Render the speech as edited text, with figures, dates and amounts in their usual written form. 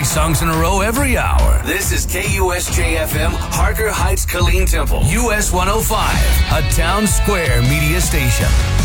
songs in a row every hour. This is KUSJ-FM, Harker Heights, Killeen Temple, US 105, a Town Square media station.